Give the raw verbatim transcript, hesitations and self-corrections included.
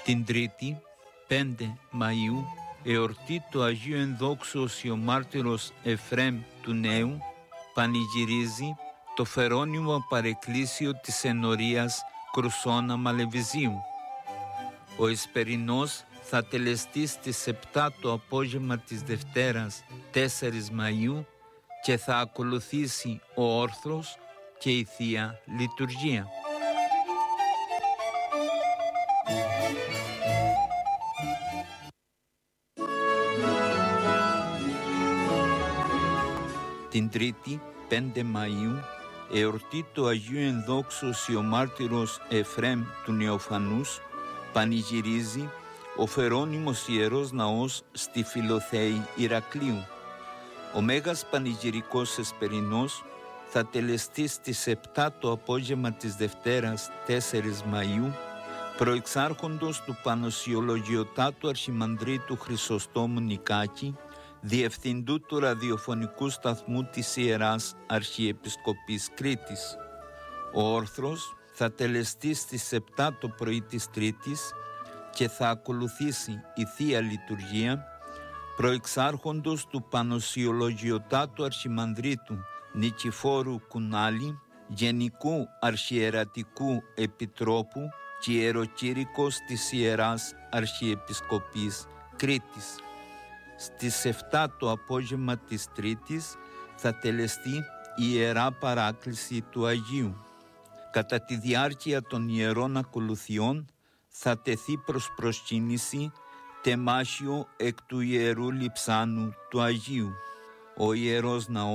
Την Τρίτη, πέντε Μαΐου, εορτή του Αγίου Ενδόξου Οσιομάρτυρος Εφραίμ του Νέου, πανηγυρίζει το φερόνιμο παρεκκλήσιο της ενορίας Κρουσόνα Μαλεβιζίου. Ο Εσπερινός θα τελεστεί στις επτά το απόγευμα της Δευτέρας τέσσερις Μαΐου και θα ακολουθήσει ο όρθρος και η Θεία Λειτουργία. Την Τρίτη, πέντε Μαΐου, εορτή του Αγίου Ενδόξου Οσιομάρτυρος Εφραίμ του Νεοφανούς, πανηγυρίζει ο φερόνιμος Ιερός Ναός στη Φιλοθέη Ηρακλείου. Ο Μέγας Πανηγυρικός Εσπερινός θα τελεστεί στις επτά το απόγευμα της Δευτέρας τέσσερις Μαΐου, προεξάρχοντος του Πανοσιολογιωτάτου Αρχιμανδρίτου Χρυσοστόμου Νικάκη, Διευθυντού του ραδιοφωνικού σταθμού της Ιεράς Αρχιεπισκοπής Κρήτης. Ο όρθρος θα τελεστεί στις επτά το πρωί της Τρίτης και θα ακολουθήσει η Θεία Λειτουργία, προεξάρχοντος του Πανοσιολογιωτάτου Αρχιμανδρίτου Νικηφόρου Κουνάλη, Γενικού Αρχιερατικού Επιτρόπου και Ιεροκήρυκος της Ιεράς Αρχιεπισκοπής Κρήτης. Στις επτά το απόγευμα της Τρίτης θα τελεστεί η Ιερά Παράκληση του Αγίου. Κατά τη διάρκεια των ιερών ακολουθιών θα τεθεί προς προσκύνηση τεμάχιο εκ του Ιερού Λειψάνου του Αγίου. Ο Ιερός Ναός